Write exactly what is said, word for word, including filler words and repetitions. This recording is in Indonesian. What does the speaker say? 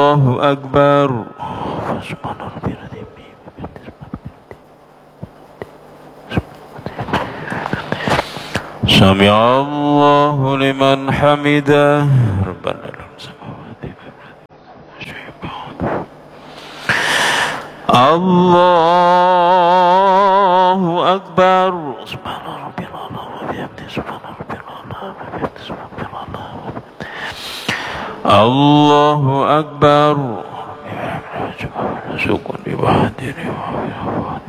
Allahu Akbar. Sami Allahu liman hamidah. Rabbana Allahu Akbar. Allahu Akbar. Syukur di bawah diri.